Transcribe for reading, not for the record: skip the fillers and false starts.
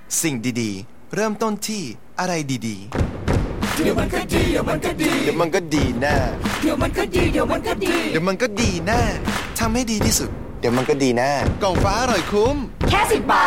สิ่งดีๆเริ่มต้นที่อะไรดีๆเดี๋ยวมันก็ดีเดี๋ยวมันก็ดีเดี๋ยวมันก็ดีแน่เดี๋ยวมันก็ดีเดี๋ยวมันก็ดีเดี๋ยวมันก็ดีแน่ทำให้ดีที่สุดเดี๋ยวมันก็ดีแน่กล่องฟ้าอร่อยคุ้มแค่10 บา